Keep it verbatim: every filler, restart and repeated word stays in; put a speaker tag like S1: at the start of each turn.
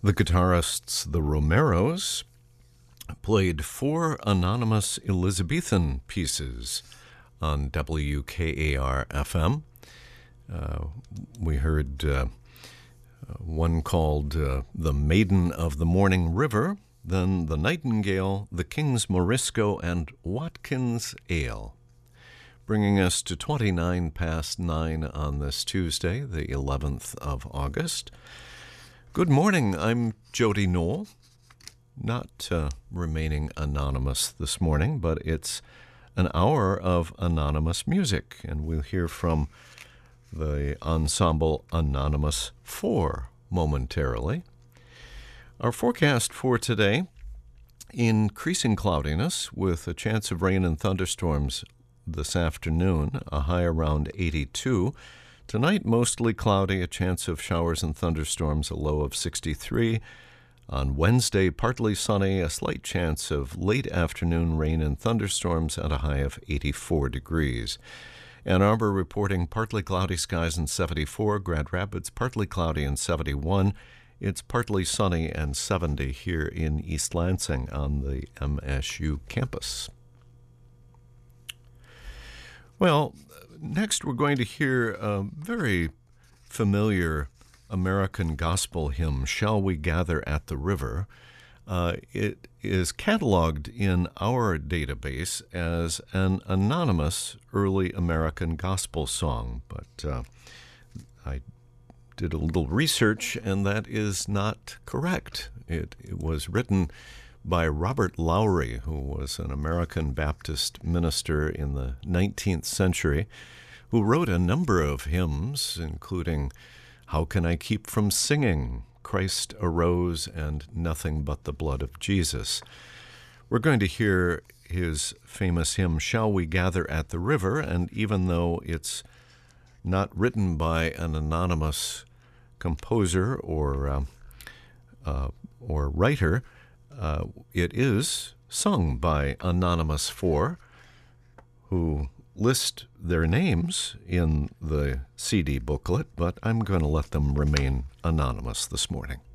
S1: The guitarists, the Romeros, played four anonymous Elizabethan pieces on W K A R F M. Uh, we heard uh, one called uh, The Maiden of the Morning River, then The Nightingale, The King's Morisco, and Watkins Ale. Bringing us to twenty-nine past nine on this Tuesday, the eleventh of August. Good morning, I'm Jody Knoll. Not uh, remaining anonymous this morning, but it's an hour of anonymous music, and we'll hear from the ensemble Anonymous four momentarily. Our forecast for today, increasing cloudiness with a chance of rain and thunderstorms this afternoon, a high around eighty-two. Tonight, mostly cloudy, a chance of showers and thunderstorms, a low of sixty-three. On Wednesday, partly sunny, a slight chance of late afternoon rain and thunderstorms at a high of eighty-four degrees. Ann Arbor reporting partly cloudy skies and seventy-four. Grand Rapids, partly cloudy and seventy-one. It's partly sunny and seventy here in East Lansing on the M S U campus. Well, next we're going to hear a very familiar American gospel hymn, Shall We Gather at the River. Uh, it is cataloged in our database as an anonymous early American gospel song, but uh, I did a little research, and that is not correct. It, it was written by Robert Lowry, who was an American Baptist minister in the nineteenth century, who wrote a number of hymns, including How Can I Keep From Singing?, Christ Arose, and Nothing But the Blood of Jesus. We're going to hear his famous hymn, Shall We Gather at the River, and even though it's not written by an anonymous composer or uh, uh, or writer, uh, it is sung by Anonymous four, who list their names in the C D booklet, but I'm going to let them remain anonymous this morning.